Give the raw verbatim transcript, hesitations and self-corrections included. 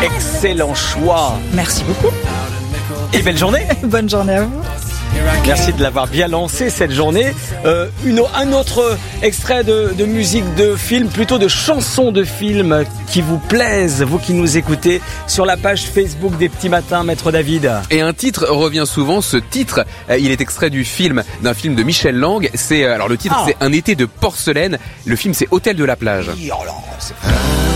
Excellent choix. Merci beaucoup. Et belle journée. Bonne journée à vous. Merci de l'avoir bien lancé cette journée. Euh, une, un autre extrait de, de musique de film, plutôt de chansons de film qui vous plaisent, vous qui nous écoutez, sur la page Facebook des Petits Matins, Maître David. Et un titre revient souvent. Ce titre, euh, il est extrait du film, d'un film de Michel Lang. C'est euh, alors le titre, Ah. c'est Un été de porcelaine. Le film, c'est Hôtel de la plage. Oh là, c'est